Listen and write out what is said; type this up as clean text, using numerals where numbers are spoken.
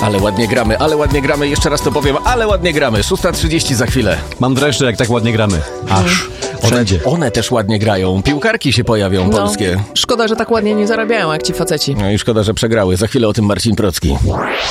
ale ładnie gramy, jeszcze raz to powiem, ale ładnie gramy. 6:30 za chwilę. Mam dreszcze, jak tak ładnie gramy. Aż odejdzie. One też ładnie grają, piłkarki się pojawią polskie. Szkoda, że tak ładnie nie zarabiają jak ci faceci. No i szkoda, że przegrały. Za chwilę o tym Marcin Procki.